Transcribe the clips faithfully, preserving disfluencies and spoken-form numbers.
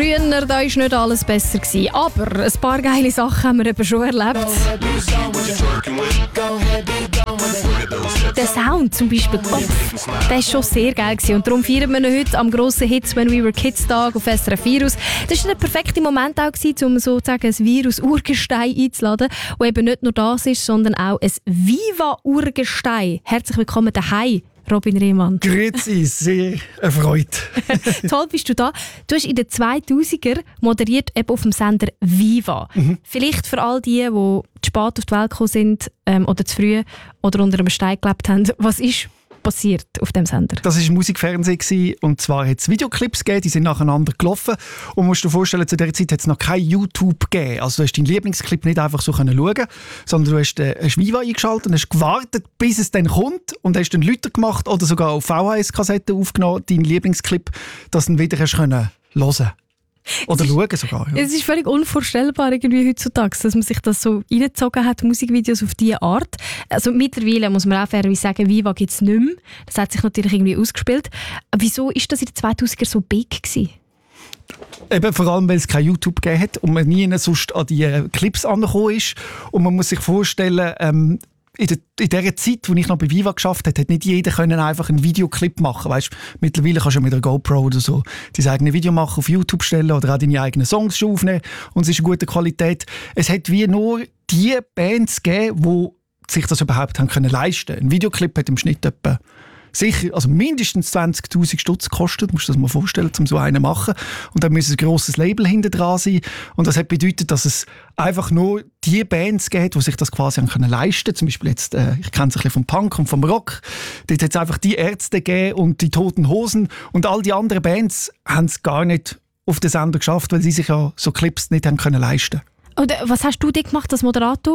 Früher da war nicht alles besser gewesen, aber ein paar geile Sachen haben wir eben schon erlebt. Der Sound zum Beispiel, Kopf, der war schon sehr geil gewesen. Und darum feiern wir ihn heute am grossen Hits «When We Were Kids» Tag auf S R F Virus. Das war der perfekte Moment auch gewesen, um sozusagen ein Virus-Urgestein einzuladen, das eben nicht nur das ist, sondern auch ein Viva-Urgestein. Herzlich willkommen daheim, Robin Rehmann. Grüezi, sehr erfreut. Toll bist du da. Du hast in den zweitausender moderiert eben auf dem Sender Viva. Mhm. Vielleicht für all die, die zu spät auf die Welt gekommen sind ähm, oder zu früh oder unter einem Stein gelebt haben. Was ist passiert auf dem Sender? Das war Musikfernsehen und zwar hat es Videoclips gegeben, die sind nacheinander gelaufen und musst dir vorstellen, zu dieser Zeit hat es noch kein YouTube gegeben. Also du hast deinen Lieblingsclip nicht einfach so können schauen, sondern du hast, äh, hast Viva eingeschaltet und hast gewartet, bis es dann kommt und hast dann Leute gemacht oder sogar auf V H S-Kassetten aufgenommen, deinen Lieblingsclip, dass du ihn wieder hast können hören. Oder schauen sogar. Ja. Es ist völlig unvorstellbar irgendwie heutzutage, dass man sich das so reingezogen hat, Musikvideos auf diese Art. Also mittlerweile muss man auch fairerweise sagen, Viva gibt es nicht mehr. Das hat sich natürlich irgendwie ausgespielt. Aber wieso war das in den zweitausender so big gewesen? Eben vor allem, weil es kein YouTube gegeben hat und man nie sonst an die Clips angekommen ist. Und man muss sich vorstellen, ähm, In, der, in dieser Zeit, als ich noch bei Viva geschafft habe, hat nicht jeder können einfach einen Videoclip machen. Weißt, mittlerweile kannst du mit einer GoPro oder so dein eigenes Video machen, auf YouTube stellen oder auch deine eigenen Songs schon aufnehmen und es ist in guter Qualität. Es hat wie nur die Bands gegeben, die sich das überhaupt haben können leisten. Ein Videoclip hat im Schnitt etwa sicher, also mindestens zwanzigtausend Stutz gekostet, musst du dir das mal vorstellen, um so einen zu machen. Und dann muss ein grosses Label hinter dran sein. Und das hat bedeutet, dass es einfach nur die Bands gibt, die sich das quasi haben können leisten. Zum Beispiel jetzt, äh, ich kenne es ein bisschen vom Punk und vom Rock. Dort hat es einfach die Ärzte gegeben und die Toten Hosen. Und all die anderen Bands haben es gar nicht auf den Sender geschafft, weil sie sich ja so Clips nicht haben können leisten. Und was hast du denn gemacht als Moderator?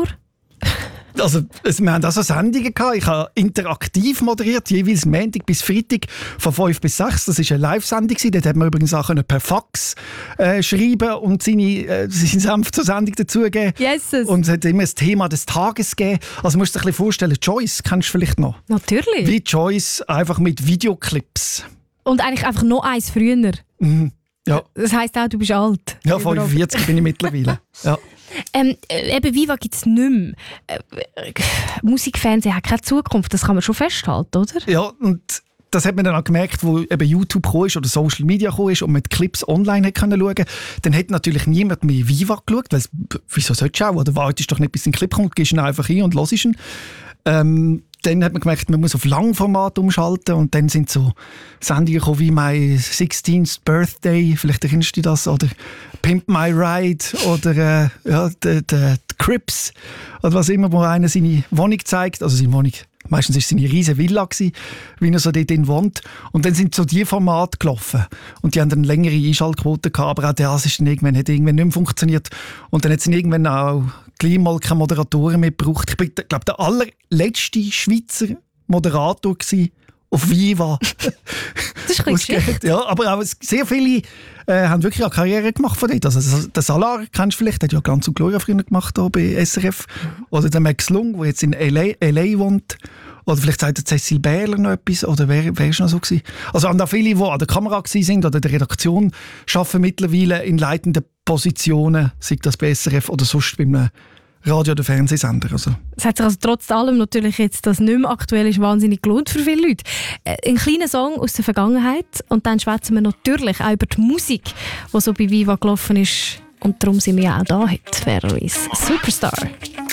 Also, wir hatten auch so Sendungen gehabt. Ich habe interaktiv moderiert, jeweils Montag bis Freitag von fünf bis sechs. Das war eine Live-Sendung. Dort hat man übrigens auch per Fax äh, schreiben und seine, äh, seinen Senf zur Sendung dazugeben. Jesus. Und es hat immer das Thema des Tages gegeben. Also, musst du dir ein bisschen vorstellen, Joyce kennst du vielleicht noch? Natürlich. Wie Joyce, einfach mit Videoclips. Und eigentlich einfach noch eins früher. Mhm. Ja. Das heisst auch, du bist alt. Ja, fünfundvierzig bin ich mittlerweile. Ja. Ähm, eben Viva gibt es nicht mehr. Äh, Musikfernsehen hat keine Zukunft, das kann man schon festhalten, oder? Ja, und das hat man dann auch gemerkt, wo eben YouTube gekommen ist oder Social Media gekommen ist und man die Clips online hat können schauen. Dann hat natürlich niemand mehr Viva geschaut, weil wieso sollst du auch? Oder wartest doch nicht, bis ein Clip kommt, gehst ihn einfach hin und hörst ihn. Ähm, dann hat man gemerkt, man muss auf Langformat umschalten und dann sind so Sendungen gekommen wie «My sixteenth Birthday», vielleicht erinnerst du dich das, oder «Pimp My Ride» oder äh, ja, «The, the, the Crips» oder was immer, wo einer seine Wohnung zeigt, also seine Wohnung, meistens war es seine riesige Villa gewesen, wie er so dort drin wohnt. Und dann sind so die Formate gelaufen und die haben dann längere Einschaltquoten gehabt, aber auch das ist dann irgendwann, hat irgendwann nicht mehr funktioniert und dann hat es irgendwann auch gleich mal keine Moderatoren mehr gebraucht. Ich bin, glaube der allerletzte Schweizer Moderator gewesen auf Viva. Das ist richtig. Ja, aber auch sehr viele äh, haben wirklich eine Karriere gemacht von dort. Also der Salar kennst du vielleicht, der hat ja «Glanz und Gloria» früher gemacht hier bei S R F. Oder der Max Lung, der jetzt in L A, L A wohnt. Oder vielleicht sagt der Cecil Bärler noch etwas. Oder wer, wer ist noch so gewesen? Also haben da viele, die an der Kamera sind oder der Redaktion, arbeiten mittlerweile in leitenden Positionen, sei das bei S R F oder sonst bei einem Radio- oder Fernsehsender. Also. Es hat sich also trotz allem natürlich jetzt, das nicht mehr aktuell ist, wahnsinnig gelohnt für viele Leute. Ein kleiner Song aus der Vergangenheit und dann schwätzen wir natürlich auch über die Musik, die so bei Viva gelaufen ist. Und darum sind wir ja auch da heute, fairerweise. Superstar.